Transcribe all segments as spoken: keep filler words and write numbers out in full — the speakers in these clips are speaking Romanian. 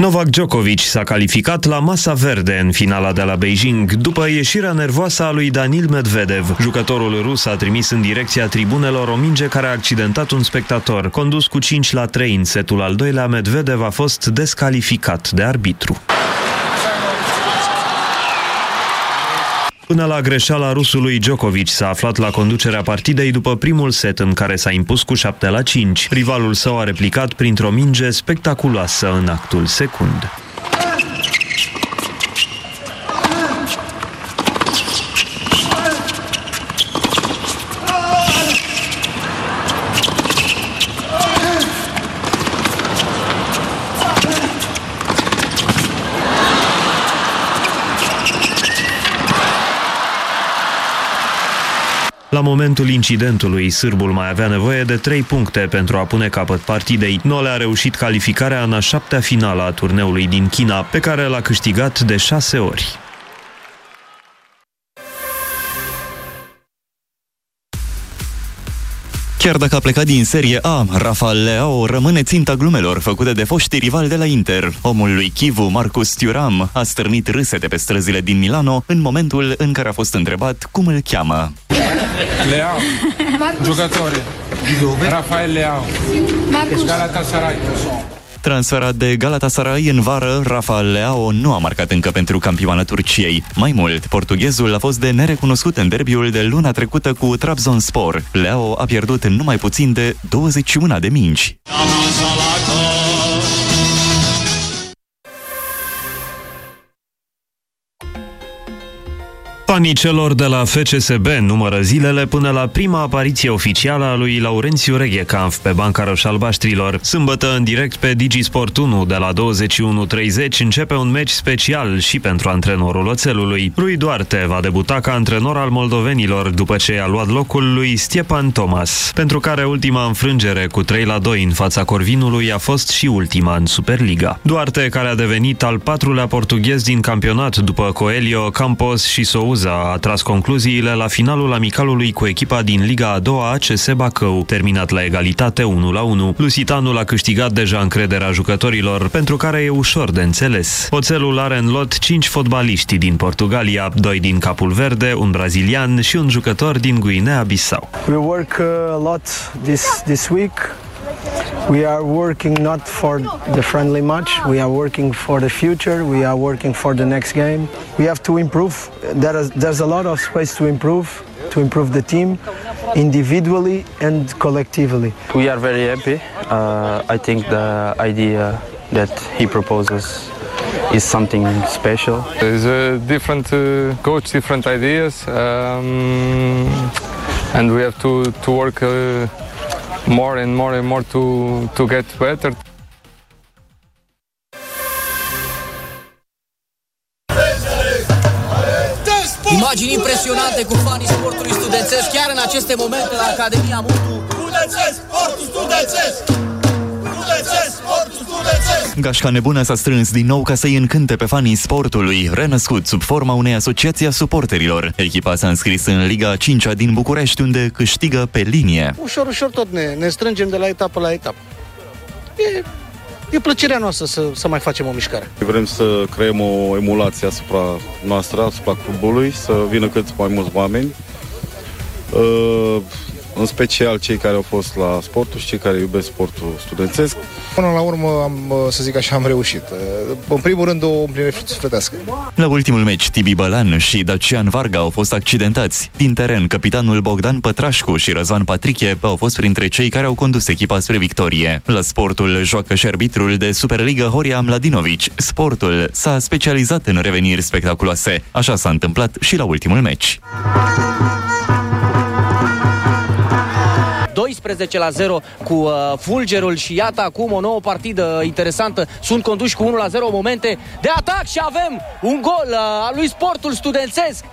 Novak Djokovic s-a calificat la masa verde în finala de la Beijing, după ieșirea nervoasă a lui Daniil Medvedev. Jucătorul rus a trimis în direcția tribunelor o minge care a accidentat un spectator. Condus cu cinci la trei în setul al doilea, Medvedev a fost descalificat de arbitru. Până la greșeala rusului, Djokovic s-a aflat la conducerea partidei după primul set, în care s-a impus cu șapte la cinci. Rivalul său a replicat printr-o minge spectaculoasă în actul secund. La momentul incidentului, sârbul mai avea nevoie de trei puncte pentru a pune capăt partidei. Nu le-a reușit calificarea în a șaptea finală a turneului din China, pe care l-a câștigat de șase ori. Chiar dacă a plecat din Serie A, Rafael Leao rămâne ținta glumelor făcute de foștii rivali de la Inter. Omul lui Chivu, Marcus Thuram, a stârnit râsete pe străzile din Milano în momentul în care a fost întrebat cum îl cheamă. Leao, jucători, Rafael Leao, Galatasaray. Transferat de Galatasaray în vară, Rafael Leao nu a marcat încă pentru campioana Turciei. Mai mult, portughezul a fost de nerecunoscut în derbiul de luna trecută cu Trabzonspor. Leao a pierdut în numai puțin de douăzeci și unu de mingi. Fanii celor de la F C S B numără zilele până la prima apariție oficială a lui Laurențiu Reghecanf pe banca roșalbaștrilor. Sâmbătă, în direct pe DigiSport unu, de la douăzeci și unu treizeci, începe un meci special și pentru antrenorul Oțelului. Rui Duarte va debuta ca antrenor al moldovenilor după ce a luat locul lui Stjepan Tomas, pentru care ultima înfrângere cu trei la doi în fața Corvinului a fost și ultima în Superliga. Duarte, care a devenit al patrulea portughez din campionat după Coelho, Campos și Souza, a tras concluziile la finalul amicalului cu echipa din Liga a doua A C S Bacău, terminat la egalitate unu la unu. Lusitanul a câștigat deja încrederea jucătorilor, pentru care e ușor de înțeles. Oțelul are în lot cinci fotbaliști din Portugalia, doi din Capul Verde, un brazilian și un jucător din Guinea-Bissau. We work a lot this this week. We are working not for the friendly match, we are working for the future, we are working for the next game. We have to improve. There is, there's a lot of space to improve, to improve the team individually and collectively. We are very happy. Uh, I think the idea that he proposes is something special. There's a different uh, coach, different ideas, um, and we have to, to work uh, more and more and more to, to get better. Imagini impresionante cu fanii sportului studențesc, chiar în aceste momente la Academia Mutu. Studențesc, sportul studențesc! Studențesc, sportul studențesc! Gașca nebună s-a strâns din nou ca să-i încânte pe fanii sportului, renăscut sub forma unei asociații a suporterilor. Echipa s-a înscris în Liga a cincea din București, unde câștigă pe linie. Ușor, ușor tot ne, ne strângem de la etapă la etapă. E, e plăcerea noastră să, să mai facem o mișcare. Vrem să creăm o emulație asupra noastră, asupra clubului, să vină cât mai mulți oameni. Uh, în special cei care au fost la sportul și cei care iubesc sportul studențesc. Până la urmă, am, să zic așa, am reușit. În primul rând, o împlinire sufletească. La ultimul meci, Tibi Bălan și Dacian Varga au fost accidentați. Din teren, capitanul Bogdan Pătrașcu și Răzvan Patriche au fost printre cei care au condus echipa spre victorie. La sportul joacă și arbitrul de Superliga Horia Mladinovic. Sportul s-a specializat în reveniri spectaculoase. Așa s-a întâmplat și la ultimul meci. doisprezece la zero cu uh, Fulgerul și iată acum o nouă partidă interesantă. Sunt conduși cu unu la zero, momente de atac și avem un gol uh, al lui Sportul Studențesc.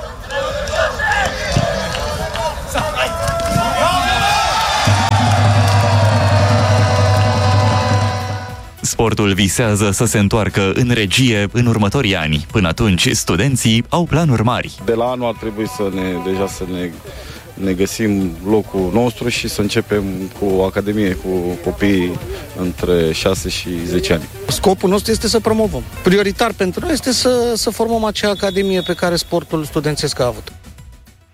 Sportul visează să se întoarcă în regie în următorii ani. Până atunci, studenții au planuri mari. De la anul ar trebui să ne, deja să ne ne găsim locul nostru și să începem cu o academie, cu copiii între șase și zece ani. Scopul nostru este să promovăm. Prioritar pentru noi este să, să formăm acea academie pe care sportul studențesc a avut.